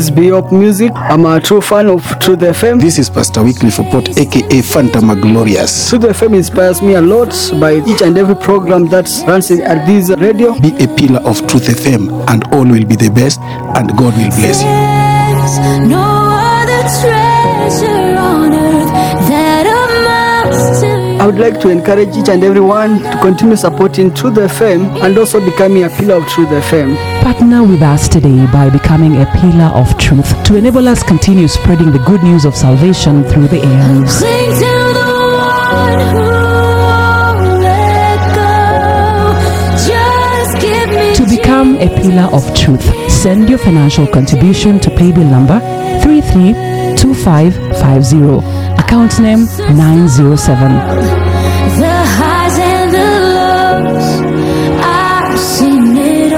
is Biop Music. I'm a true fan of Truth FM. This is Pastor Wycliffe Opport, aka Phantom Glorious. Truth FM inspires me a lot by each and every program that runs at this radio. Be a pillar of Truth FM and all will be the best and God will bless you. There's no other treasure on earth that amounts to you. I would like to encourage each and everyone to continue supporting Truth FM and also becoming a pillar of Truth FM. Partner with us today by becoming a pillar of truth to enable us continue spreading the good news of salvation through the airwaves. Cling to the one who won't let go. Just give me To become a pillar of truth, send your financial contribution to paybill number 332550, account name 907. the highs and the lows. I've seen it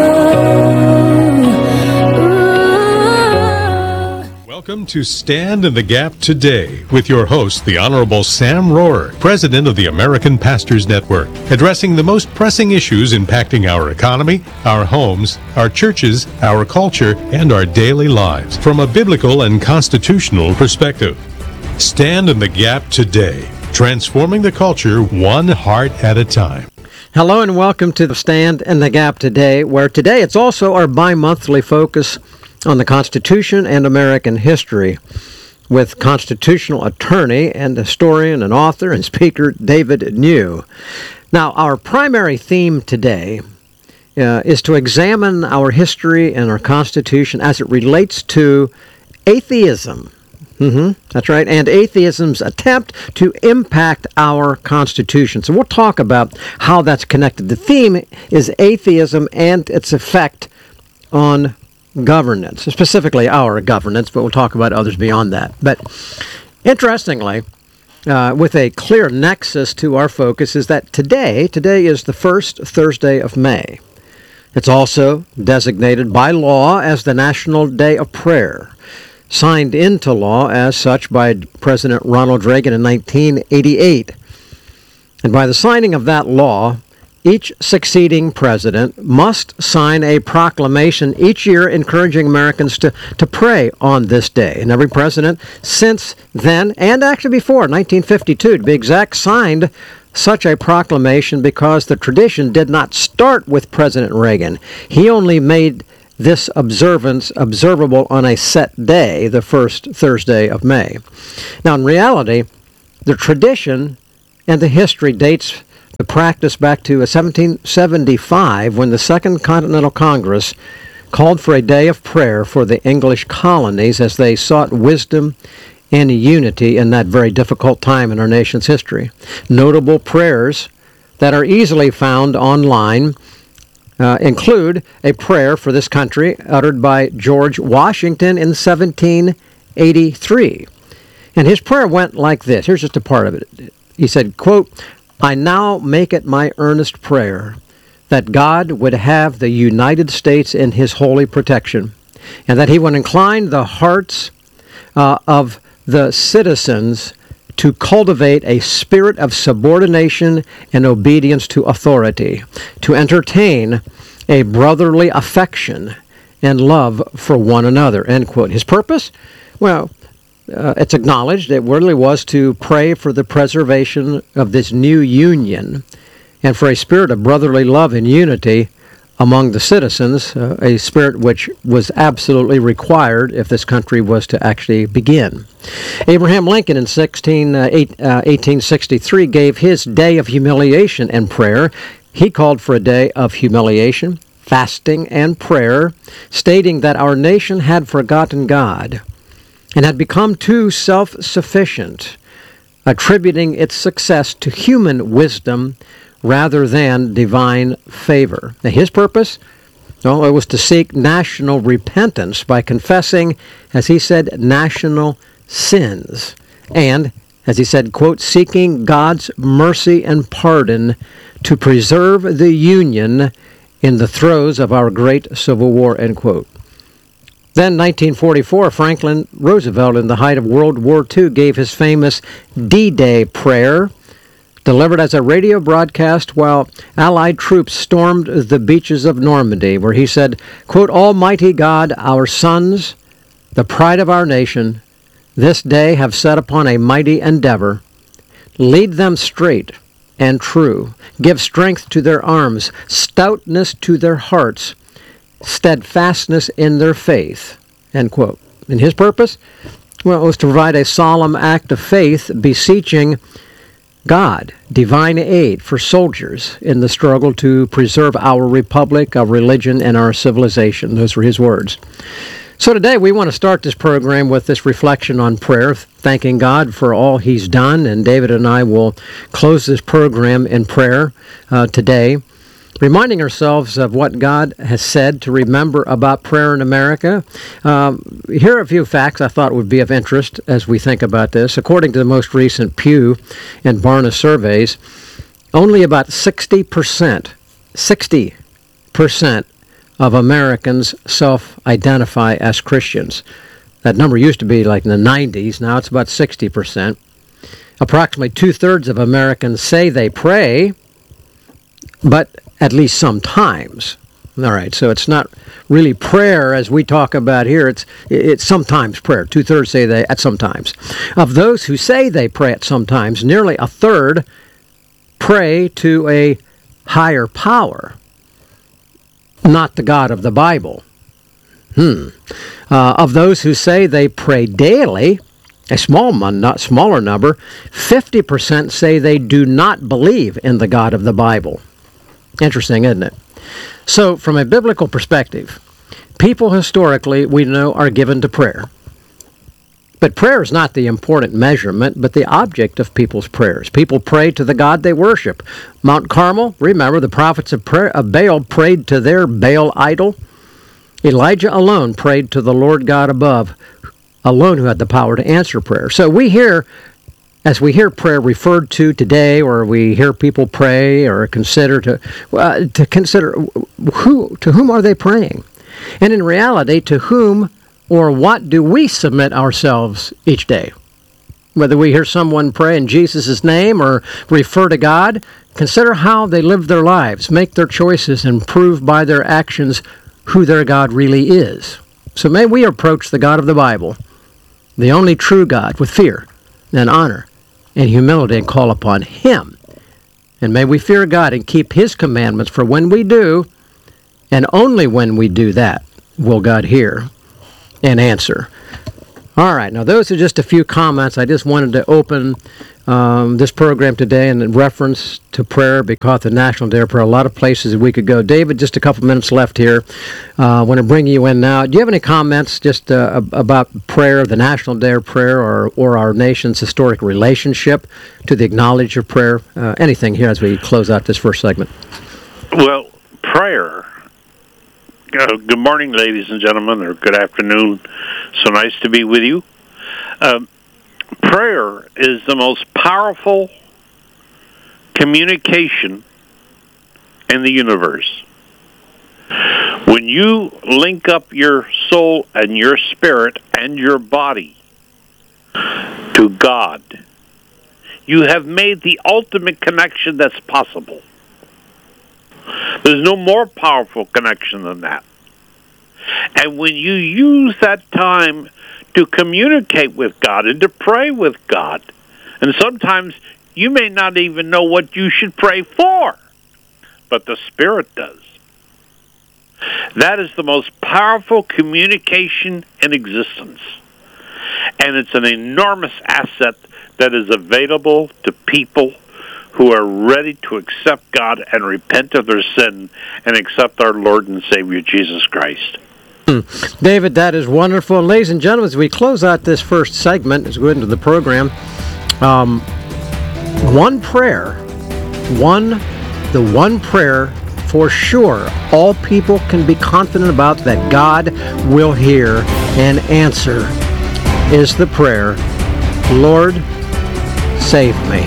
all. Ooh. Welcome to Stand in the Gap Today with your host, the Honorable Sam Rohrer, President of the American Pastors Network, addressing the most pressing issues impacting our economy, our homes, our churches, our culture, and our daily lives from a biblical and constitutional perspective. Stand in the Gap Today, transforming the culture one heart at a time. Hello and welcome to the Stand in the Gap Today, where today it's also our bi-monthly focus on the Constitution and American history with constitutional attorney and historian and author and speaker David New. Now, our primary theme today is to examine our history and our Constitution as it relates to atheism. That's right, and atheism's attempt to impact our Constitution. So we'll talk about how that's connected. The theme is atheism and its effect on governance, specifically our governance, but we'll talk about others beyond that. But interestingly, with a clear nexus to our focus is that today is the first Thursday of May. It's also designated by law as the National Day of Prayer, signed into law as such by President Ronald Reagan in 1988. And by the signing of that law, each succeeding president must sign a proclamation each year encouraging Americans to pray on this day. And every president since then, and actually before, 1952 to be exact, signed such a proclamation because the tradition did not start with President Reagan. He only made this observance observable on a set day, the first Thursday of May. Now, in reality, the tradition and the history dates the practice back to 1775 when the Second Continental Congress called for a day of prayer for the English colonies as they sought wisdom and unity in that very difficult time in our nation's history. Notable prayers that are easily found online include a prayer for this country uttered by George Washington in 1783. And his prayer went like this. Here's just a part of it. He said, quote, "I now make it my earnest prayer that God would have the United States in his holy protection, and that he would incline the hearts of the citizens to cultivate a spirit of subordination and obedience to authority, to entertain a brotherly affection and love for one another," end quote. His purpose? Well, it's acknowledged it really was to pray for the preservation of this new union and for a spirit of brotherly love and unity among the citizens, a spirit which was absolutely required if this country was to actually begin. Abraham Lincoln in 1863 gave his day of humiliation and prayer. He called for a day of humiliation, fasting, and prayer, stating that our nation had forgotten God and had become too self-sufficient, attributing its success to human wisdom rather than divine favor. Now, his purpose? Well, it was to seek national repentance by confessing, as he said, national sins. And, as he said, quote, seeking God's mercy and pardon to preserve the Union in the throes of our great Civil War, end quote. Then, 1944, Franklin Roosevelt, in the height of World War II, gave his famous D-Day prayer, delivered as a radio broadcast while Allied troops stormed the beaches of Normandy, where he said, quote, "Almighty God, our sons, the pride of our nation, this day have set upon a mighty endeavor. Lead them straight and true. Give strength to their arms, stoutness to their hearts, steadfastness in their faith." End quote. And his purpose? Well, it was to provide a solemn act of faith, beseeching God, divine aid for soldiers in the struggle to preserve our republic, our religion, and our civilization. Those were his words. So today we want to start this program with this reflection on prayer, thanking God for all he's done, and David and I will close this program in prayer today, reminding ourselves of what God has said to remember about prayer in America. Here are a few facts I thought would be of interest as we think about this. According to the most recent Pew and Barna surveys, only about 60% of Americans self-identify as Christians. That number used to be like in the 90s. Now it's about 60%. Approximately two-thirds of Americans say they pray, but at least sometimes. All right, so it's not really prayer as we talk about here. It's sometimes prayer. Two-thirds say they at sometimes. Of those who say they pray at sometimes, nearly a third pray to a higher power, not the God of the Bible. Of those who say they pray daily, a smaller number, 50% say they do not believe in the God of the Bible. Interesting, isn't it? So, from a biblical perspective, people historically, we know, are given to prayer. But prayer is not the important measurement, but the object of people's prayers. People pray to the God they worship. Mount Carmel, remember, the prophets of Baal prayed to their Baal idol. Elijah alone prayed to the Lord God above, alone who had the power to answer prayer. So as we hear prayer referred to today, or we hear people pray or consider to consider to whom are they praying? And in reality, to whom or what do we submit ourselves each day? Whether we hear someone pray in Jesus' name or refer to God, consider how they live their lives, make their choices, and prove by their actions who their God really is. So may we approach the God of the Bible, the only true God, with fear and honor and humility, and call upon him. And may we fear God and keep his commandments, for when we do, and only when we do that, will God hear and answer. All right, now those are just a few comments. I just wanted to open this program today in reference to prayer because the National Day of Prayer. A lot of places we could go. David, just a couple minutes left here. I want to bring you in now. Do you have any comments just about prayer, the National Day of Prayer, or our nation's historic relationship to the acknowledge of prayer? Anything here as we close out this first segment? Well, prayer. Good morning, ladies and gentlemen, or good afternoon. So nice to be with you. Prayer is the most powerful communication in the universe. When you link up your soul and your spirit and your body to God, you have made the ultimate connection that's possible. There's no more powerful connection than that. And when you use that time to communicate with God and to pray with God, and sometimes you may not even know what you should pray for, but the Spirit does. That is the most powerful communication in existence. And it's an enormous asset that is available to people who are ready to accept God and repent of their sin and accept our Lord and Savior Jesus Christ. David, that is wonderful. And ladies and gentlemen, as we close out this first segment, as we go into the program, one prayer for sure all people can be confident about that God will hear and answer is the prayer, Lord, save me.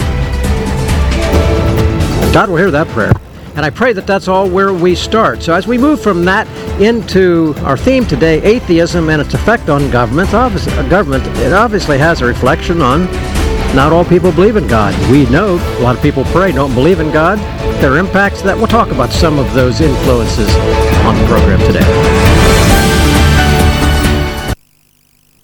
God will hear that prayer. And I pray that that's all where we start. So as we move from that into our theme today, atheism and its effect on government, it obviously has a reflection on not all people believe in God. We know a lot of people pray, don't believe in God. There are impacts that we'll talk about some of those influences on the program today.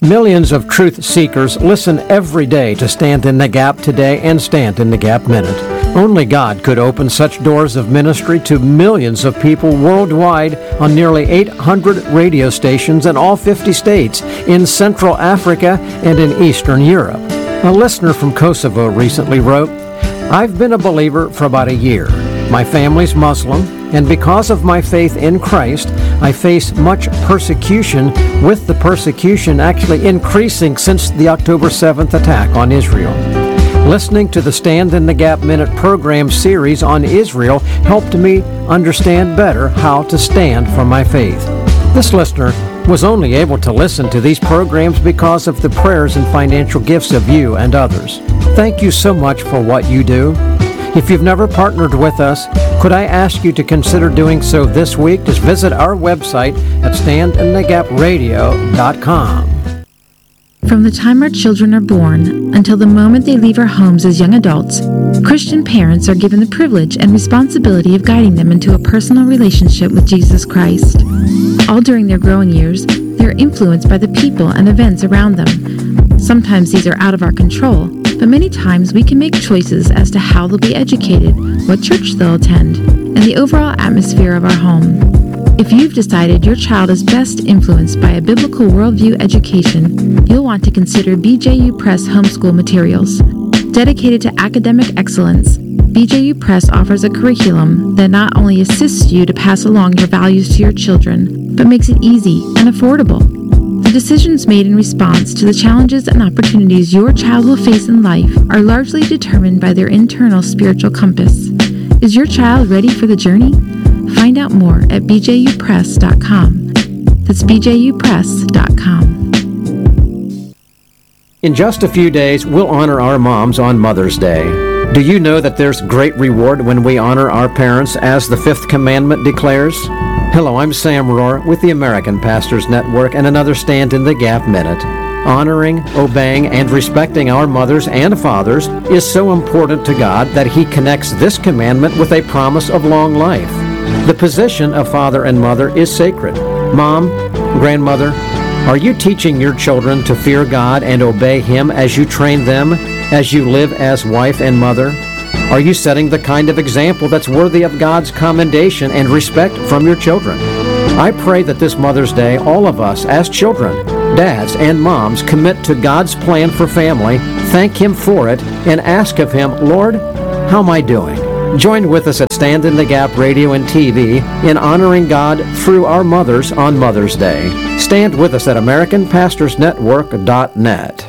Millions of truth seekers listen every day to Stand in the Gap Today and Stand in the Gap Minute. Only God could open such doors of ministry to millions of people worldwide on nearly 800 radio stations in all 50 states, in Central Africa and in Eastern Europe. A listener from Kosovo recently wrote, "I've been a believer for about a year. My family's Muslim, and because of my faith in Christ, I face much persecution, with the persecution actually increasing since the October 7th attack on Israel. Listening to the Stand in the Gap Minute program series on Israel helped me understand better how to stand for my faith." This listener was only able to listen to these programs because of the prayers and financial gifts of you and others. Thank you so much for what you do. If you've never partnered with us, could I ask you to consider doing so this week? Just visit our website at standinthegapradio.com. From the time our children are born until the moment they leave our homes as young adults, Christian parents are given the privilege and responsibility of guiding them into a personal relationship with Jesus Christ. All during their growing years, they are influenced by the people and events around them. Sometimes these are out of our control, but many times we can make choices as to how they'll be educated, what church they'll attend, and the overall atmosphere of our home. If you've decided your child is best influenced by a biblical worldview education, you'll want to consider BJU Press homeschool materials. Dedicated to academic excellence, BJU Press offers a curriculum that not only assists you to pass along your values to your children, but makes it easy and affordable. The decisions made in response to the challenges and opportunities your child will face in life are largely determined by their internal spiritual compass. Is your child ready for the journey? Find out more at bjupress.com. That's bjupress.com. In just a few days, we'll honor our moms on Mother's Day. Do you know that there's great reward when we honor our parents, as the fifth commandment declares? Hello, I'm Sam Rohr with the American Pastors Network and another Stand in the Gap Minute. Honoring, obeying, and respecting our mothers and fathers is so important to God that He connects this commandment with a promise of long life. The position of father and mother is sacred. Mom, grandmother, are you teaching your children to fear God and obey Him as you train them, as you live as wife and mother? Are you setting the kind of example that's worthy of God's commendation and respect from your children? I pray that this Mother's Day, all of us as children, dads and moms, commit to God's plan for family, thank Him for it, and ask of Him, Lord, how am I doing? Join with us at Stand in the Gap Radio and TV in honoring God through our mothers on Mother's Day. Stand with us at AmericanPastorsNetwork.net.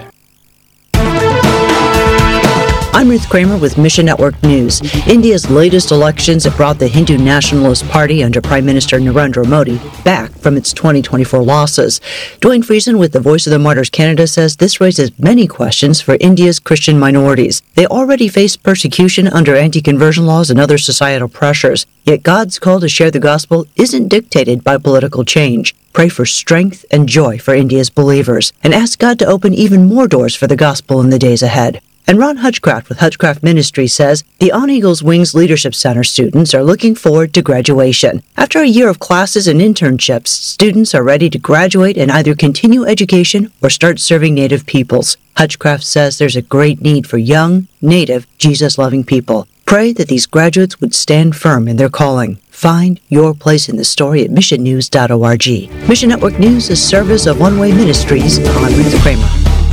I'm Ruth Kramer with Mission Network News. India's latest elections have brought the Hindu Nationalist Party under Prime Minister Narendra Modi back from its 2024 losses. Dwayne Friesen with the Voice of the Martyrs Canada says this raises many questions for India's Christian minorities. They already face persecution under anti-conversion laws and other societal pressures, yet God's call to share the gospel isn't dictated by political change. Pray for strength and joy for India's believers, and ask God to open even more doors for the gospel in the days ahead. And Ron Hutchcraft with Hutchcraft Ministries says the On Eagles Wings Leadership Center students are looking forward to graduation. After a year of classes and internships, students are ready to graduate and either continue education or start serving Native peoples. Hutchcraft says there's a great need for young, Native, Jesus-loving people. Pray that these graduates would stand firm in their calling. Find your place in the story at missionnews.org. Mission Network News is service of One Way Ministries. I'm Ruth Kramer.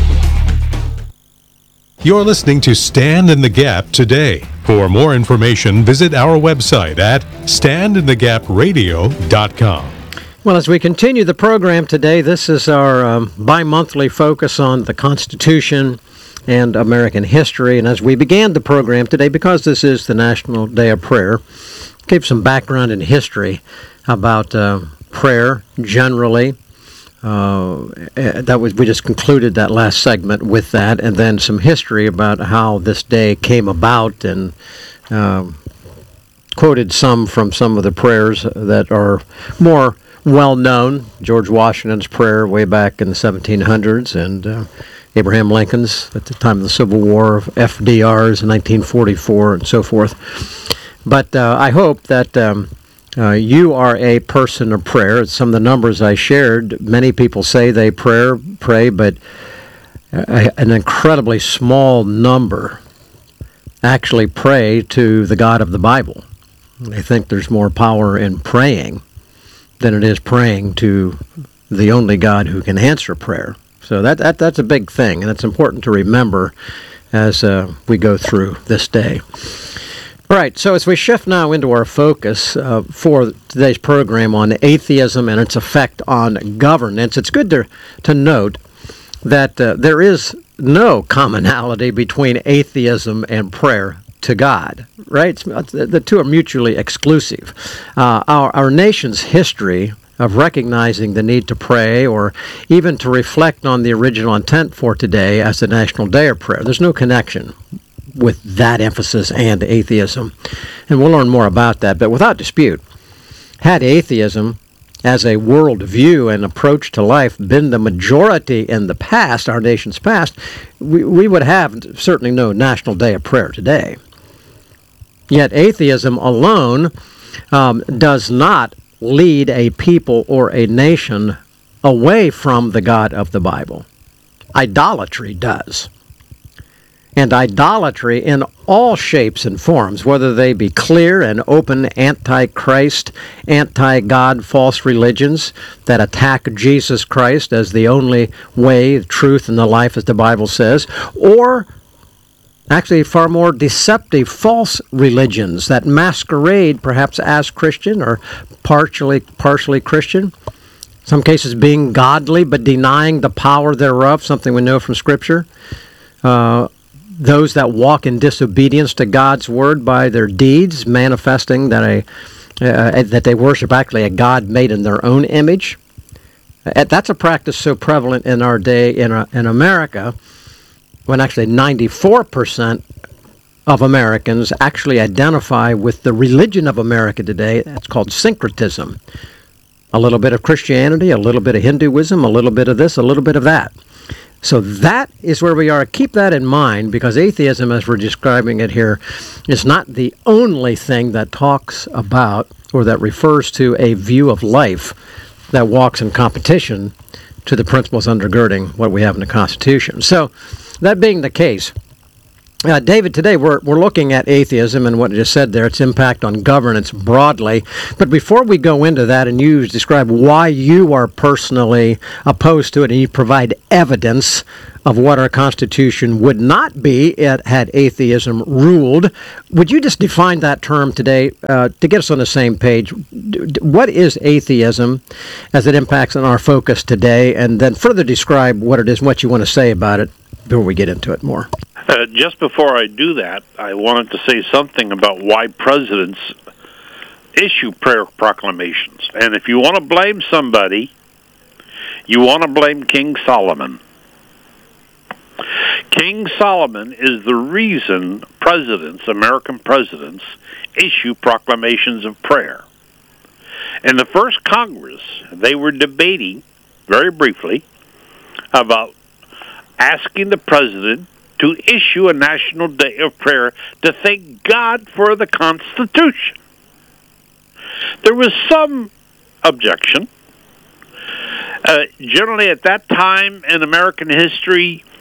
You're listening to Stand in the Gap Today. For more information, visit our website at standinthegapradio.com. Well, as we continue the program today, this is our bi-monthly focus on the Constitution and American history. And as we began the program today, because this is the National Day of Prayer, gave some background and history about prayer generally. We just concluded that last segment with that, and then some history about how this day came about, and quoted some from some of the prayers that are more well known. George Washington's prayer way back in the 1700s, and Abraham Lincoln's at the time of the Civil War, of FDR's in 1944, and so forth. But I hope that You are a person of prayer. Some of the numbers I shared, many people say they pray, but an incredibly small number actually pray to the God of the Bible. They think there's more power in praying than it is praying to the only God who can answer prayer. So that's a big thing, and it's important to remember as we go through this day. All right, so as we shift now into our focus for today's program on atheism and its effect on governance, it's good to note that there is no commonality between atheism and prayer to God, right? The two are mutually exclusive. Our nation's history of recognizing the need to pray or even to reflect on the original intent for today as the National Day of Prayer, there's no connection with that emphasis and atheism. And we'll learn more about that. But without dispute, had atheism as a worldview and approach to life been the majority in the past, our nation's past, we would have certainly no National Day of Prayer today. Yet atheism alone does not lead a people or a nation away from the God of the Bible. Idolatry does. And idolatry in all shapes and forms, whether they be clear and open anti-Christ, anti-God false religions that attack Jesus Christ as the only way, the truth, and the life, as the Bible says, or actually far more deceptive false religions that masquerade perhaps as Christian or partially Christian, in some cases being godly but denying the power thereof, something we know from Scripture. Those that walk in disobedience to God's word by their deeds, manifesting that that they worship actually a God made in their own image. That's a practice so prevalent in our day in America, when actually 94% of Americans actually identify with the religion of America today. That's called syncretism. A little bit of Christianity, a little bit of Hinduism, a little bit of this, a little bit of that. So that is where we are. Keep that in mind, because atheism, as we're describing it here, is not the only thing that talks about or that refers to a view of life that walks in competition to the principles undergirding what we have in the Constitution. So that being the case, David, today we're looking at atheism and what you just said there, its impact on governance broadly. But before we go into that, and you describe why you are personally opposed to it, and you provide evidence of what our Constitution would not be had atheism ruled, would you just define that term today to get us on the same page? What is atheism as it impacts on our focus today, and then further describe what it is and what you want to say about it before we get into it more? Just before I do that, I wanted to say something about why presidents issue prayer proclamations. And if you want to blame somebody, you want to blame King Solomon. King Solomon is the reason presidents, American presidents, issue proclamations of prayer. In the first Congress, they were debating, very briefly, about asking the president to issue a National Day of Prayer to thank God for the Constitution. There was some objection. Generally, at that time in American history,